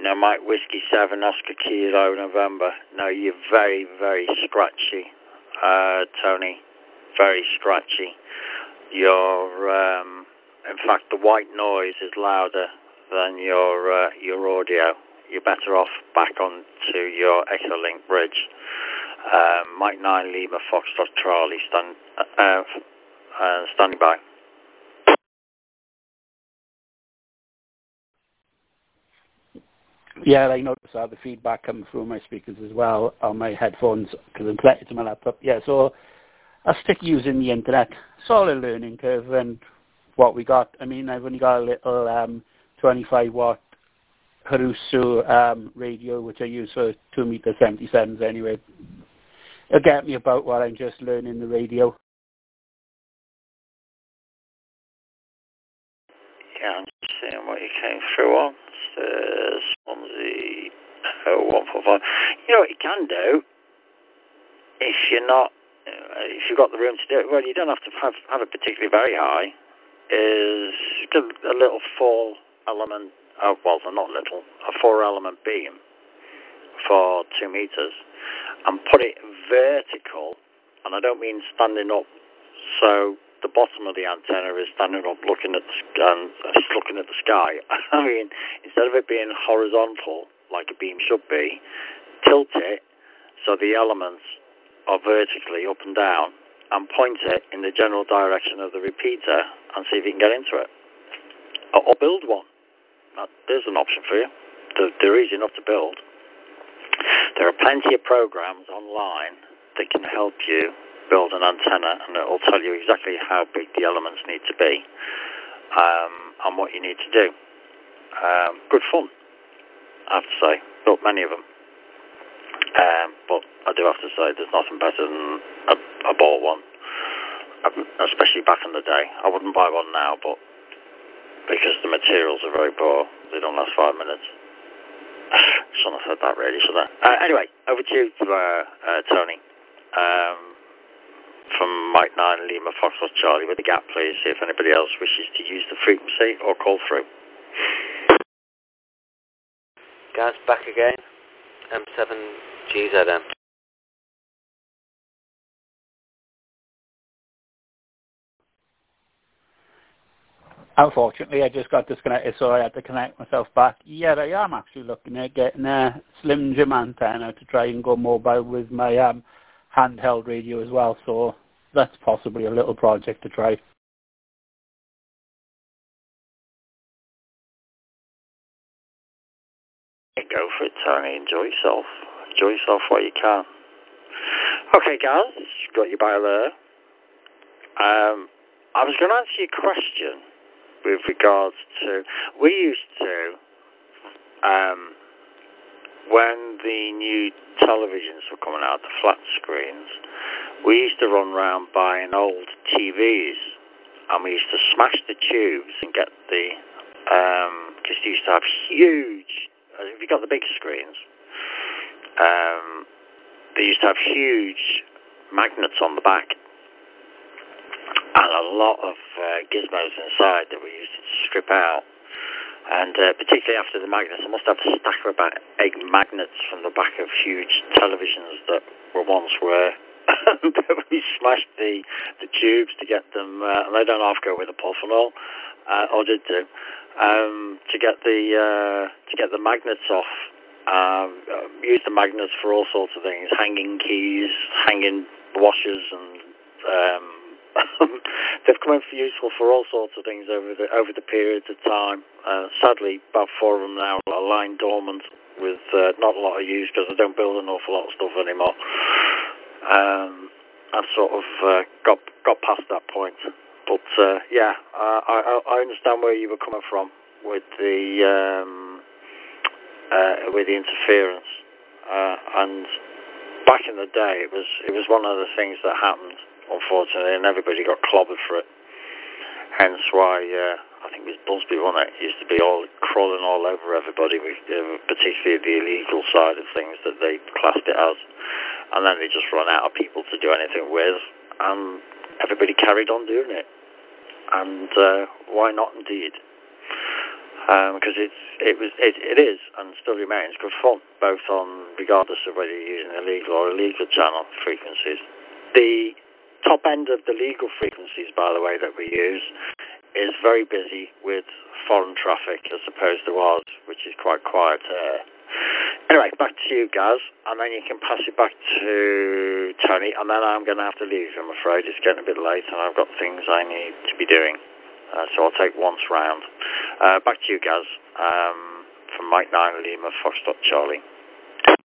No, Mike Whiskey 7, Oscar Kilo, November. No, you're very, very scratchy, Tony. Very scratchy. In fact, the white noise is louder than your audio. You're better off back onto your Echolink bridge. Mike 9 Lima Foxtrot Charlie standing by. Yeah, I noticed the feedback coming through my speakers as well on my headphones because I'm connected to my laptop. Yeah, so I stick using the internet. It's all a learning curve and what we got. I mean, I've only got a little 25-watt Harusu radio, which I use for 2-meter 77s anyway. It'll get me about while I'm just learning the radio. Yeah, I'm just seeing what you came through on. Swansea 145. You know what you can do if you've got the room to do it. Well, you don't have to have it particularly very high. Is get a little 4-element. Well, not little. A 4-element beam for 2 meters, and put it vertical. And I don't mean standing up. So the bottom of the antenna is standing up, looking at the sky. I mean, instead of it being horizontal, like a beam should be, tilt it so the elements are vertically up and down, and point it in the general direction of the repeater, and see if you can get into it. Or build one. There's an option for you. They're easy enough to build. There are plenty of programs online that can help you build an antenna, and it will tell you exactly how big the elements need to be and what you need to do. Good fun, I have to say. Built many of them. But I do have to say there's nothing better than a bought one, especially back in the day. I wouldn't buy one now, but because the materials are very poor, they don't last 5 minutes. Shouldn't have said that really, should I? Anyway, over to you, Tony. From Mike 9 Lima Foxtrot Charlie with the gap, please. See if anybody else wishes to use the frequency or call through. Guys, back again. M7GZM. Unfortunately, I just got disconnected, so I had to connect myself back. Yeah, I am actually looking at getting a Slim Jim antenna to try and go mobile with my handheld radio as well, so that's possibly a little project to try. Go for it, Tony. Enjoy yourself. Enjoy yourself while you can. Okay, guys, got you by there. I was going to answer your question with regards to, we used to, when the new televisions were coming out, the flat screens, we used to run around buying old TVs, and we used to smash the tubes and get the, because they used to have huge, if you got the big screens, they used to have huge magnets on the back, and a lot of gizmos inside that we used to strip out. And particularly after the magnets, I must have a stack of about 8 magnets from the back of huge televisions that were once where we smashed the tubes to get them, and they don't half go with a puff and all, or did do, to get the magnets off. Use the magnets for all sorts of things, hanging keys, hanging washers, and they've come in for useful for all sorts of things over the periods of time. Sadly, about 4 of them now are lying dormant with not a lot of use because I don't build an awful lot of stuff anymore. I've sort of got past that point. But yeah, I understand where you were coming from with the interference. And back in the day, it was one of the things that happened, unfortunately, and everybody got clobbered for it. Hence why I think it was Busby, wasn't it? It used to be all crawling all over everybody, particularly the illegal side of things that they classed it as. And then they just run out of people to do anything with, and everybody carried on doing it. And why not, indeed? because it is and still remains good fun, both regardless of whether you're using a legal or illegal channel frequencies. The top end of the legal frequencies, by the way, that we use is very busy with foreign traffic as opposed to ours, which is quite quiet. Anyway, back to you, Gaz, and then you can pass it back to Tony, and then I'm going to have to leave, I'm afraid. It's getting a bit late, and I've got things I need to be doing. So I'll take once round. Back to you, Gaz, from Mike 9 Lima, Foxtrot Charlie.